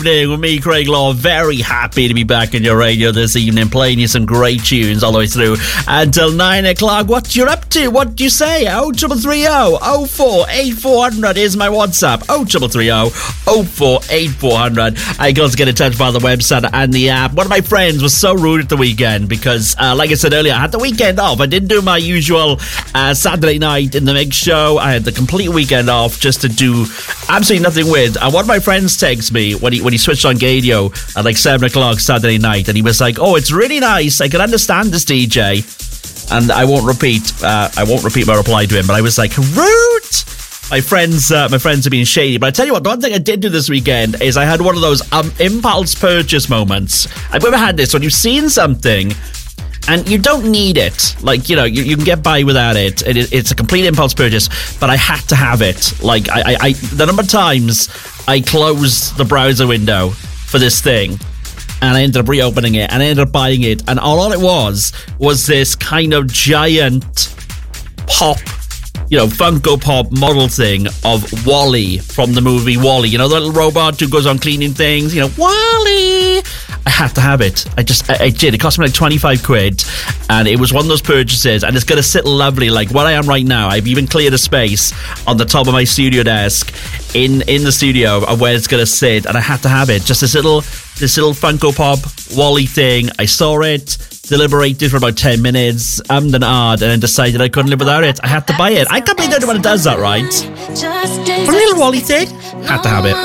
With me, Craig Law, very happy to be back on your radio this evening, playing you some great tunes all the way through until 9 o'clock. What you up to? What do you say? 0330 048400 is my WhatsApp. 0330 048400. I can also get in touch via the website and the app. One of my friends was so rude at the weekend because, like I said earlier, I had the weekend off. I didn't do my usual Saturday night in the mix show. I had the complete weekend off just to do absolutely nothing with. And one of my friends texted me when he switched on Gadio at like 7 o'clock Saturday night, and he was like, "Oh, it's really nice. I can understand this DJ." And I won't repeat my reply to him, but I was like, rude. My friends are being shady. But I tell you what, the one thing I did do this weekend is I had one of those impulse purchase moments. I've ever had this when you've seen something and you don't need it. Like, you know, you can get by without it. It's a complete impulse purchase, but I had to have it. Like, I the number of times I closed the browser window for this thing, and I ended up reopening it, and I ended up buying it, and all it was this kind of giant pop, you know, Funko Pop model thing of Wally from the movie Wally. You know, the little robot who goes on cleaning things, you know, Wally. I had to have it. I did. It cost me like 25 quid, and it was one of those purchases, and it's going to sit lovely like where I am right now. I've even cleared a space on the top of my studio desk in the studio of where it's going to sit, and I had to have it. Just this little Funko Pop Wally thing. I saw it, deliberated for about 10 minutes, and then decided I couldn't live without it. I had to buy it. I can't believe anyone does that, right? For a little Wally thing, had to have it.